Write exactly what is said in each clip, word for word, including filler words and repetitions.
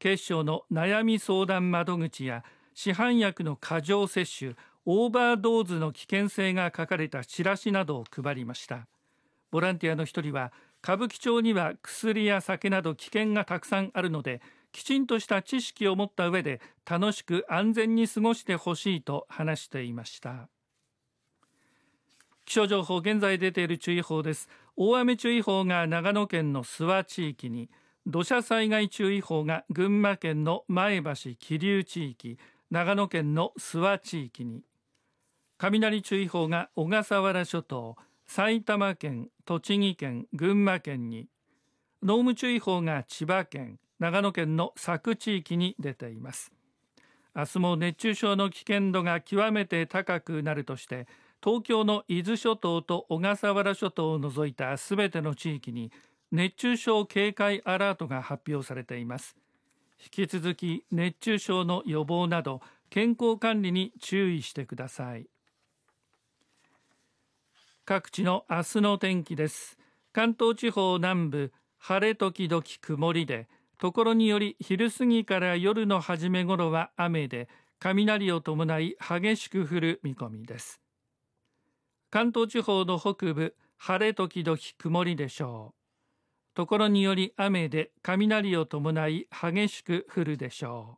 警視庁の悩み相談窓口や市販薬の過剰摂取、オーバードーズの危険性が書かれたチラシなどを配りました。ボランティアの一人は、歌舞伎町には薬や酒など危険がたくさんあるので、きちんとした知識を持った上で楽しく安全に過ごしてほしいと話していました。気象情報、現在出ている注意報です。大雨注意報が長野県の諏訪地域に、土砂災害注意報が群馬県の前橋桐生地域、長野県の諏訪地域に、雷注意報が小笠原諸島、埼玉県、栃木県、群馬県に、濃霧注意報が千葉県、長野県の佐久地域に出ています。明日も熱中症の危険度が極めて高くなるとして、東京の伊豆諸島と小笠原諸島を除いたすべての地域に熱中症警戒アラートが発表されています。引き続き熱中症の予防など健康管理に注意してください。各地の明日の天気です。関東地方南部、晴れ時々曇りで、ところにより昼過ぎから夜の初め頃は雨で、雷を伴い激しく降る見込みです。関東地方の北部、晴れ時々曇りでしょう。ところにより雨で雷を伴い激しく降るでしょ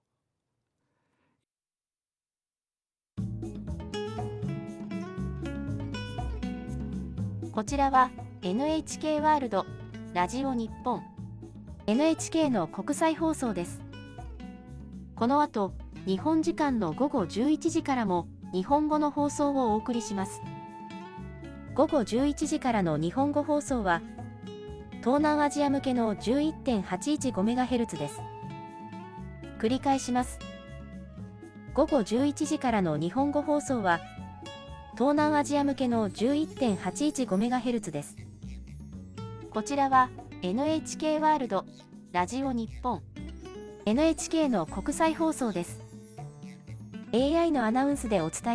う。こちらは エヌエイチケー ワールドラジオ日本 エヌエイチケー の国際放送です。この後、日本時間の午後じゅういちじからも日本語の放送をお送りします。午後じゅういちじからの日本語放送は、東南アジア向けの じゅういってんはちいちごメガヘルツ です。繰り返します。午後じゅういちじからの日本語放送は、東南アジア向けの じゅういってんはちいちごメガヘルツ です。こちらは エヌエイチケー ワールドラジオ日本 エヌエイチケー の国際放送です。エーアイ のアナウンスでお伝え